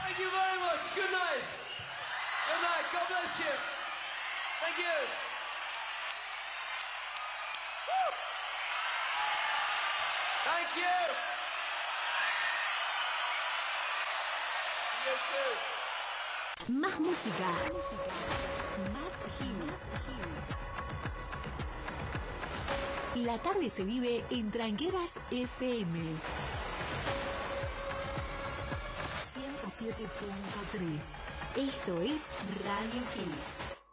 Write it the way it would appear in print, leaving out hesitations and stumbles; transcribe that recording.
Thank you very much. Good night. Good night. God bless you. Thank you. Woo. Thank you. See you too. Más música. Más hits. La tarde se vive en Tranqueras FM 107.3. Esto es Radio Hits.